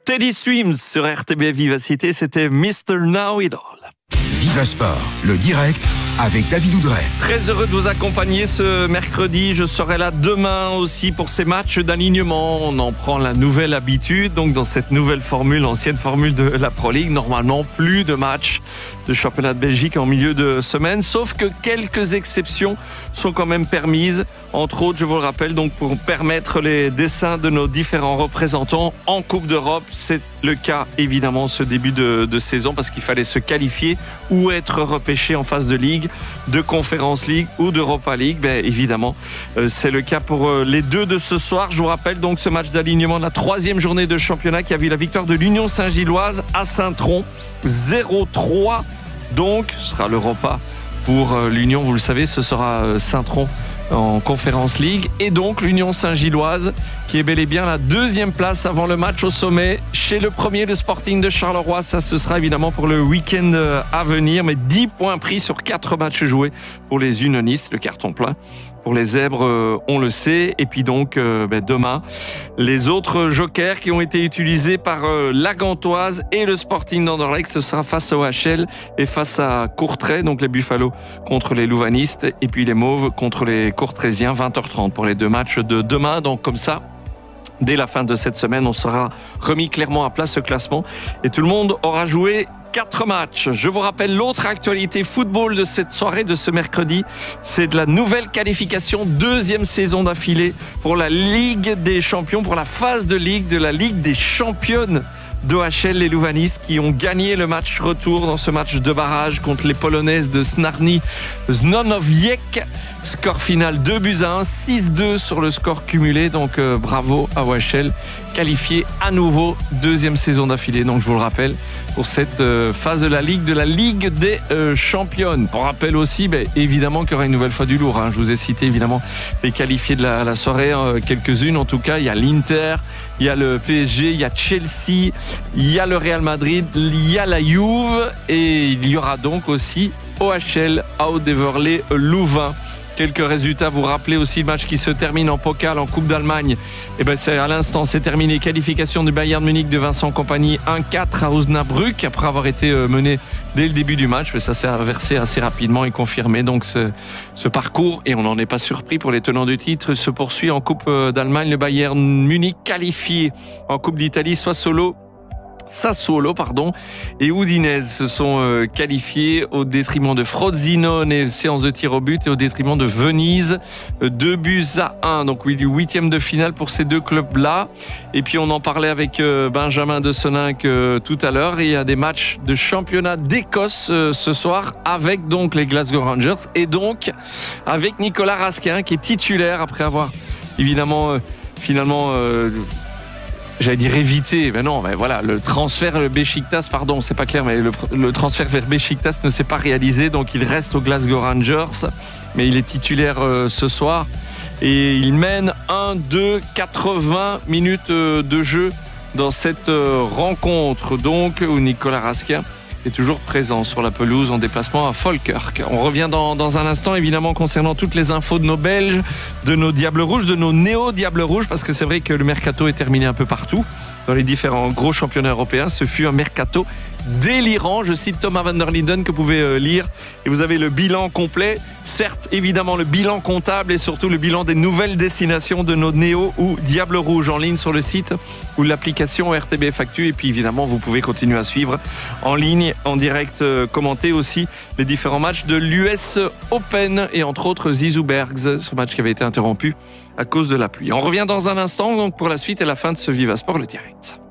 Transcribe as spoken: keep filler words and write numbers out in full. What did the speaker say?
Teddy Swims sur R T B Vivacité, c'était mister Know It All. Viva Sport, le direct avec David Oudret. Très heureux de vous accompagner ce mercredi. Je serai là demain aussi pour ces matchs d'alignement. On en prend la nouvelle habitude. Donc dans cette nouvelle formule, ancienne formule de la Pro League, normalement plus de matchs de championnat de Belgique en milieu de semaine. Sauf que quelques exceptions sont quand même permises. Entre autres, je vous le rappelle, donc pour permettre les dessins de nos différents représentants en Coupe d'Europe. C'est le cas évidemment ce début de, de saison parce qu'il fallait se qualifier ou être repêché en phase de Ligue, de Conference League ou d'Europa League. Ben, évidemment, euh, c'est le cas pour euh, les deux de ce soir. Je vous rappelle donc ce match d'alignement de la troisième journée de championnat qui a vu la victoire de l'Union Saint-Gilloise à Saint-Tron, zéro trois. Donc, ce sera l'Europa pour euh, l'Union. Vous le savez, ce sera euh, Saint-Tron en Conference League. Et donc, l'Union Saint-Gilloise qui est bel et bien la deuxième place avant le match au sommet chez le premier, le Sporting de Charleroi. Ça, ce sera évidemment pour le week-end à venir. Mais dix points pris sur quatre matchs joués pour les unionistes. Le carton plein. Pour les zèbres, on le sait. Et puis donc, euh, ben demain, les autres jokers qui ont été utilisés par euh, la Gantoise et le Sporting d'Anderlecht, ce sera face au H L et face à Courtrai. Donc les Buffalo contre les Louvanistes et puis les Mauves contre les Courtraisiens. vingt heures trente pour les deux matchs de demain. Donc comme ça, dès la fin de cette semaine, on sera remis clairement à plat ce classement et tout le monde aura joué quatre matchs. Je vous rappelle l'autre actualité football de cette soirée, de ce mercredi, c'est de la nouvelle qualification, deuxième saison d'affilée pour la Ligue des Champions, pour la phase de Ligue de la Ligue des Championnes d'O H L, les Louvanistes qui ont gagné le match retour dans ce match de barrage contre les Polonaises de Snarny Znanowiec. Score final deux buts à un, six deux sur le score cumulé. Donc euh, bravo à O H L, qualifié à nouveau, deuxième saison d'affilée. Donc je vous le rappelle, pour cette euh, phase de la Ligue, de la Ligue des euh, Championnes. Pour rappel aussi, ben, évidemment qu'il y aura une nouvelle fois du lourd. Hein. Je vous ai cité évidemment les qualifiés de la, la soirée, euh, quelques-unes en tout cas. Il y a l'Inter, il y a le P S G, il y a Chelsea, il y a le Real Madrid, il y a la Juve et il y aura donc aussi O H L, Haut-Déverlé, Louvain. Quelques résultats, vous rappelez aussi le match qui se termine en Pokal, en Coupe d'Allemagne. Et ben c'est à l'instant, c'est terminé. Qualification du Bayern Munich de Vincent Kompany, un quatre à Osnabrück, après avoir été mené dès le début du match. Mais ça s'est inversé assez rapidement et confirmé. Donc ce, ce parcours, et on n'en est pas surpris pour les tenants du titre, se poursuit en Coupe d'Allemagne. Le Bayern Munich qualifié en Coupe d'Italie, Sassuolo. Sassuolo, pardon, et Udinese se sont euh, qualifiés au détriment de Frosinone et séance de tir au but et au détriment de Venise, euh, deux buts à un. Donc oui, huitième de finale pour ces deux clubs-là. Et puis on en parlait avec euh, Benjamin de Soninck euh, tout à l'heure. Et il y a des matchs de championnat d'Écosse euh, ce soir avec donc les Glasgow Rangers et donc avec Nicolas Raskin qui est titulaire après avoir évidemment euh, finalement... Euh, J'allais dire éviter, mais non, mais voilà, le transfert le Beşiktaş, pardon, c'est pas clair, mais le, le transfert vers Beşiktaş ne s'est pas réalisé, donc il reste aux Glasgow Rangers, mais il est titulaire euh, ce soir et il mène un, deux, quatre-vingts minutes euh, de jeu dans cette euh, rencontre, donc où Nicolas Raskin est toujours présent sur la pelouse en déplacement à Falkirk. On revient dans, dans un instant évidemment concernant toutes les infos de nos Belges, de nos Diables Rouges, de nos néo-Diables Rouges, parce que c'est vrai que le mercato est terminé un peu partout dans les différents gros championnats européens. Ce fut un mercato délirant. Je cite Thomas van der Linden que vous pouvez lire et vous avez le bilan complet. Certes, évidemment, le bilan comptable et surtout le bilan des nouvelles destinations de nos néo ou Diables Rouges en ligne sur le site ou l'application R T B F Actu. Et puis évidemment, vous pouvez continuer à suivre en ligne, en direct, euh, commenter aussi les différents matchs de l'U S Open et entre autres Zizou Bergs, ce match qui avait été interrompu à cause de la pluie. On revient dans un instant donc pour la suite et la fin de ce Viva Sport, le direct.